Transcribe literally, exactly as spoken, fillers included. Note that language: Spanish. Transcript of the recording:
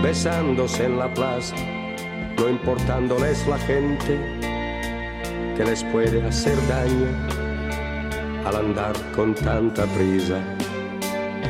besándose en la plaza, no importándoles la gente que les puede hacer daño al andar con tanta prisa.